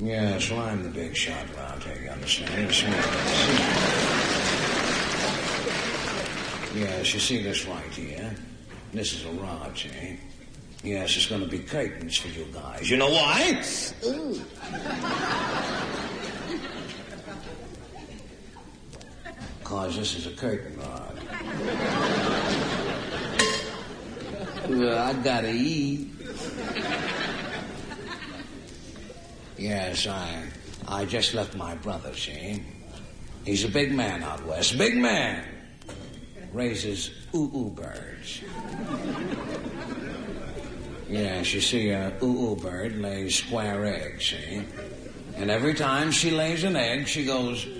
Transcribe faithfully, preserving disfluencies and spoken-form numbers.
Yes, well, I'm the big shot around here, you understand? It's me. Yes, you see this right here? This is a rod, see? Yes, it's going to be curtains for you guys. You know why? Ooh. Because this is a curtain rod. Well, I gotta eat. Yes, I I just left my brother, see? He's a big man out west. Big man. Raises oo-oo birds. Yes, you see, a oo-oo bird lays square eggs, see? And every time she lays an egg, she goes